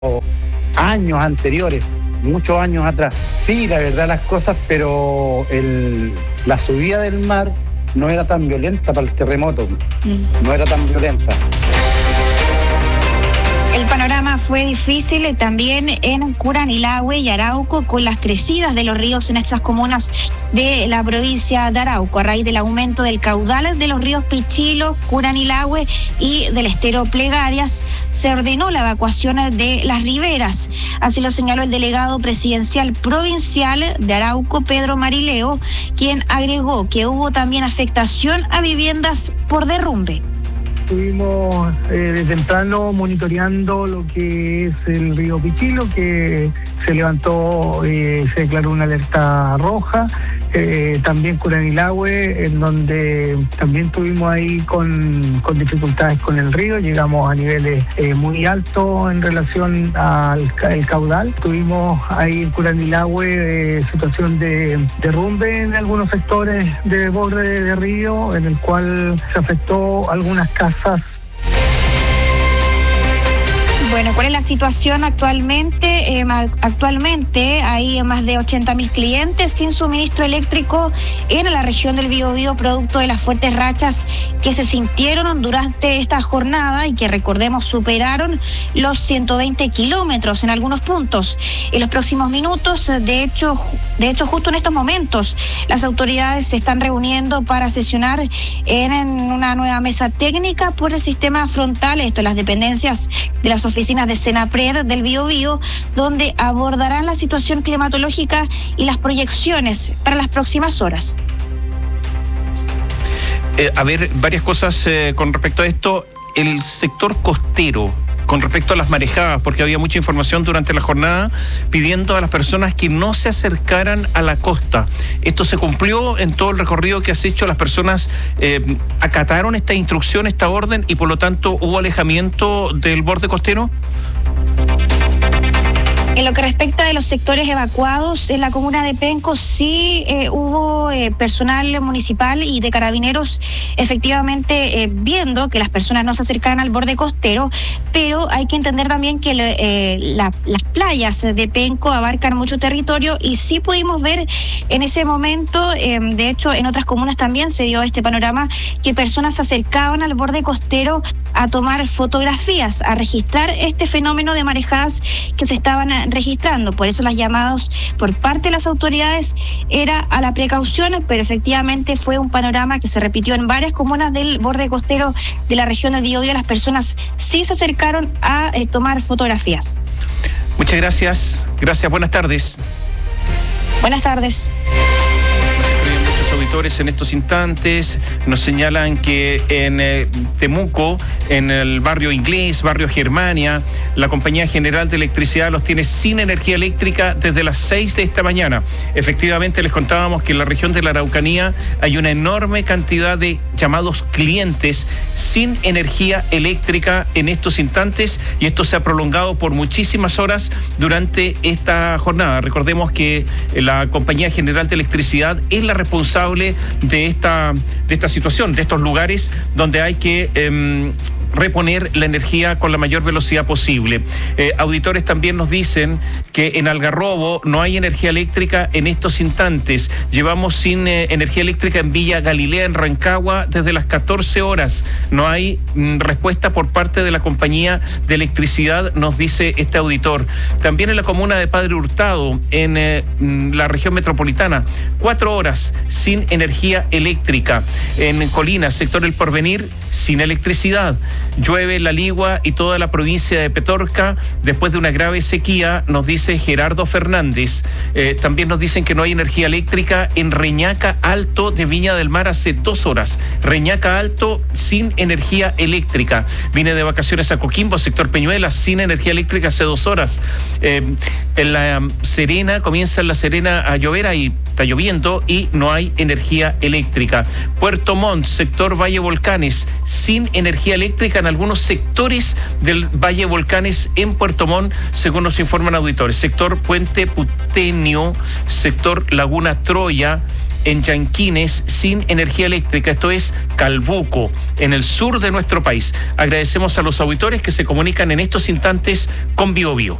años anteriores, muchos años atrás. Sí, la verdad las cosas, pero la subida del mar no era tan violenta para el terremoto, no era tan violenta. El panorama fue difícil también en Curanilahue y Arauco, con las crecidas de los ríos en estas comunas de la provincia de Arauco, a raíz del aumento del caudal de los ríos Pichilo, Curanilahue y del estero Plegarias. Se ordenó la evacuación de las riberas. Así lo señaló el delegado presidencial provincial de Arauco, Pedro Marileo, quien agregó que hubo también afectación a viviendas por derrumbe. Estuvimos de temprano monitoreando lo que es el río Pichilo, que se levantó, se declaró una alerta roja. También Curanilahue, en donde también estuvimos ahí con dificultades con el río, llegamos a niveles muy altos en relación al caudal. Tuvimos ahí en Curanilahue situación de derrumbe en algunos sectores de borde de río, en el cual se afectó algunas casas. Bueno, ¿cuál es la situación actualmente? Actualmente hay más de 80.000 clientes sin suministro eléctrico en la región del Biobío, producto de las fuertes rachas que se sintieron durante esta jornada y que, recordemos, superaron los 120 kilómetros en algunos puntos. En los próximos minutos, de hecho, justo en estos momentos, las autoridades se están reuniendo para sesionar en una nueva mesa técnica por el sistema frontal, esto en las dependencias de las oficinas de Senapred del Biobío, donde abordarán la situación climatológica y las proyecciones para las próximas horas. Varias cosas con respecto a esto. El sector costero, con respecto a las marejadas, porque había mucha información durante la jornada pidiendo a las personas que no se acercaran a la costa. ¿Esto se cumplió en todo el recorrido que has hecho? ¿Las personas acataron esta instrucción, esta orden, y por lo tanto hubo alejamiento del borde costero? En lo que respecta de los sectores evacuados, en la comuna de Penco sí hubo personal municipal y de carabineros efectivamente viendo que las personas no se acercaran al borde costero, pero hay que entender también que las playas de Penco abarcan mucho territorio y sí pudimos ver en ese momento, de hecho en otras comunas también se dio este panorama, que personas se acercaban al borde costero a tomar fotografías, a registrar este fenómeno de marejadas que se estaban registrando. Por eso las llamadas por parte de las autoridades era a la precaución, pero efectivamente fue un panorama que se repitió en varias comunas del borde costero de la región del Biobío. Las personas sí se acercaron a tomar fotografías. Muchas gracias. Gracias, buenas tardes. Buenas tardes. Auditores en estos instantes nos señalan que en Temuco, en el barrio Inglés, barrio Germania, la Compañía General de Electricidad los tiene sin energía eléctrica desde las 6 de esta mañana. Efectivamente, les contábamos que en la región de la Araucanía hay una enorme cantidad de llamados clientes sin energía eléctrica en estos instantes, y esto se ha prolongado por muchísimas horas durante esta jornada. Recordemos que la Compañía General de Electricidad es la responsable de esta situación, de estos lugares donde hay que reponer la energía con la mayor velocidad posible. Auditores también nos dicen que en Algarrobo no hay energía eléctrica en estos instantes. Llevamos sin energía eléctrica en Villa Galilea, en Rancagua, desde las 14 horas. No hay respuesta por parte de la Compañía de Electricidad, nos dice este auditor. También en la comuna de Padre Hurtado, en la región metropolitana, 4 horas sin energía eléctrica. En Colinas, sector El Porvenir, sin electricidad. Llueve La Ligua y toda la provincia de Petorca después de una grave sequía, nos dice Gerardo Fernández. También nos dicen que no hay energía eléctrica en Reñaca Alto de Viña del Mar hace 2 horas. Reñaca Alto sin energía eléctrica. Vine de vacaciones a Coquimbo, sector Peñuelas, sin energía eléctrica hace 2 horas. En La Serena, comienza en La Serena a llover, ahí está lloviendo y no hay energía eléctrica. Puerto Montt, sector Valle Volcanes, sin energía eléctrica en algunos sectores del Valle Volcanes en Puerto Montt, según nos informan auditores. Sector Puente Putenio, sector Laguna Troya, en Yanquines sin energía eléctrica. Esto es Calbuco, en el sur de nuestro país. Agradecemos a los auditores que se comunican en estos instantes con BioBio.